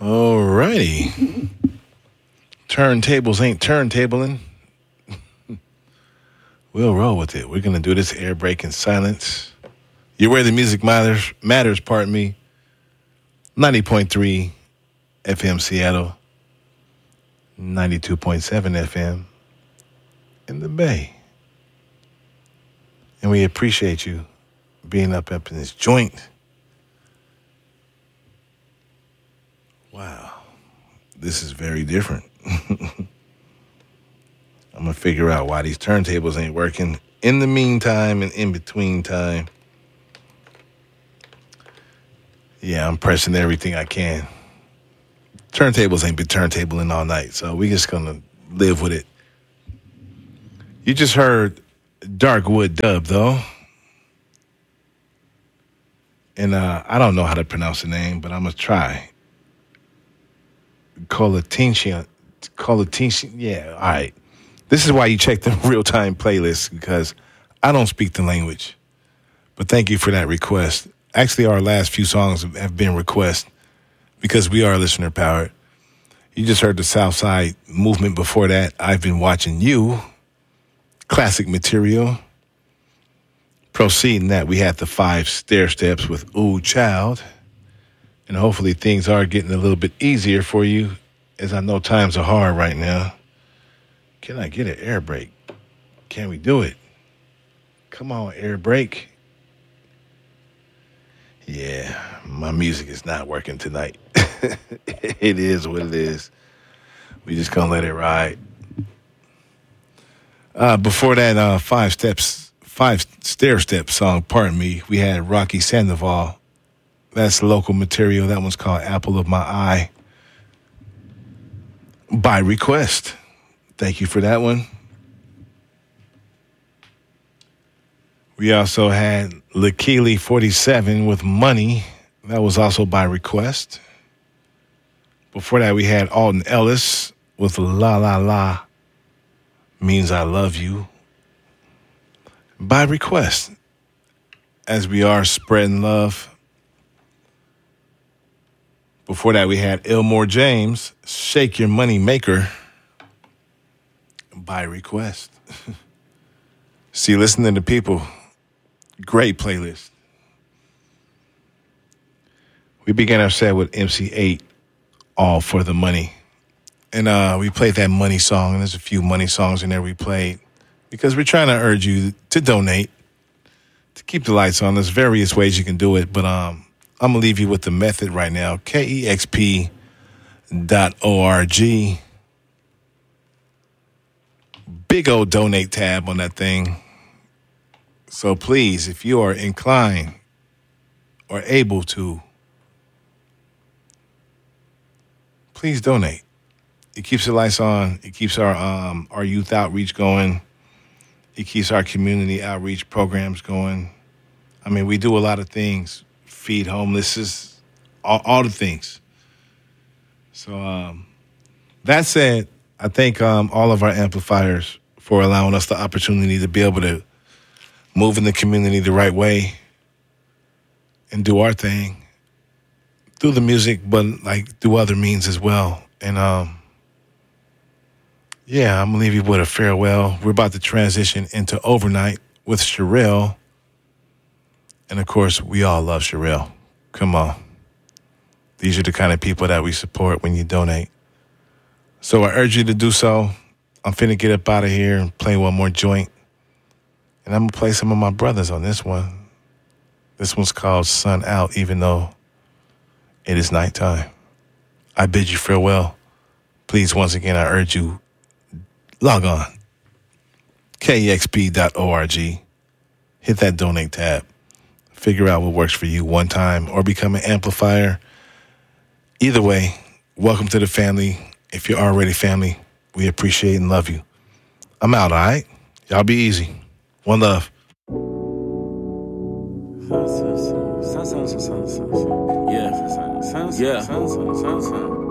Alrighty. Turntables ain't turntabling. We'll roll with it. We're going to do this air break in silence. You're where the music matters, pardon me. 90.3 FM Seattle. 92.7 FM in the Bay. And we appreciate you being up in this joint. Wow. This is very different. I'm going to figure out why these turntables ain't working in the meantime and in between time. Yeah, I'm pressing everything I can. Turntables ain't been turntabling all night, so we just going to live with it. You just heard Darkwood Dub, though. And I don't know how to pronounce the name, but I'm going to try. Colatinci. Yeah, all right. This is why you check the real-time playlist, because I don't speak the language. But thank you for that request. Actually, our last few songs have been requests because we are listener-powered. You just heard the Southside Movement before that. I've been watching you. Classic material. Proceeding that, we had the 5 stair steps with Ooh Child. And hopefully things are getting a little bit easier for you, as I know times are hard right now. Can I get an air break? Can we do it? Come on, air break. Yeah, my music is not working tonight. It is what it is. We just gonna let it ride. Before that, 5 stair step song, pardon me, we had Rocky Sandoval. That's local material. That one's called Apple of My Eye. By request. Thank you for that one. We also had Lakili 47 with Money. That was also by request. Before that, we had Alton Ellis with La La La Means I Love You. By request. As we are spreading love. Before that, we had Elmore James, Shake Your Money Maker, by request. See, listening to people, great playlist. We began our set with MC8, All for the Money. And we played that Money song, and there's a few Money songs in there we played, because we're trying to urge you to donate, to keep the lights on. There's various ways you can do it, but I'm going to leave you with the method right now. KEXP.org. Big old donate tab on that thing. So please, if you are inclined or able to, please donate. It keeps the lights on. It keeps our youth outreach going. It keeps our community outreach programs going. I mean, we do a lot of things. Feed homeless, all the things. So that said, I thank all of our amplifiers for allowing us the opportunity to be able to move in the community the right way and do our thing through the music, but like through other means as well. And yeah, I'm gonna leave you with a farewell. We're about to transition into Overnight with Sherelle. And, of course, we all love Sherelle. Come on. These are the kind of people that we support when you donate. So I urge you to do so. I'm finna get up out of here and play one more joint. And I'm going to play some of my brothers on this one. This one's called Sun Out, even though it is nighttime. I bid you farewell. Please, once again, I urge you, log on. KEXP.org. Hit that donate tab. Figure out what works for you one time or become an amplifier. Either way, welcome to the family. If you're already family, we appreciate and love you. I'm out, all right? Y'all be easy. One love. Yeah.